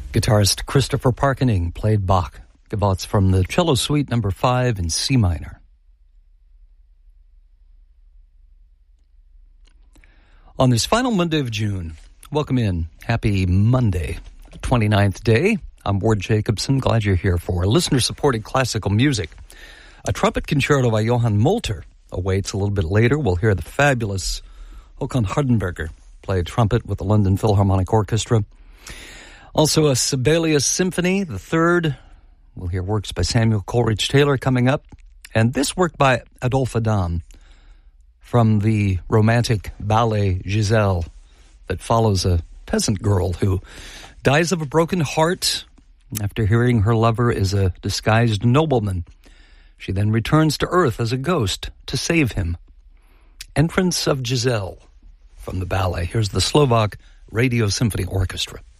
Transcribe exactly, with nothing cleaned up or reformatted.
Guitarist Christopher Parkening played Bach, Gavottes from the Cello Suite number five in C minor. On this final Monday of June, welcome in. Happy Monday, twenty-ninth day. I'm Ward Jacobson. Glad you're here for listener-supported classical music. A trumpet concerto by Johann Molter awaits a little bit later. We'll hear the fabulous Håkan Hardenberger play trumpet with the London Philharmonic Orchestra. Also a Sibelius Symphony, the third. We'll hear works by Samuel Coleridge Taylor coming up. And this work by Adolphe Adam from the romantic ballet Giselle that follows a peasant girl who dies of a broken heart after hearing her lover is a disguised nobleman. She then returns to Earth as a ghost to save him. Entrance of Giselle from the ballet. Here's the Slovak Radio Symphony Orchestra.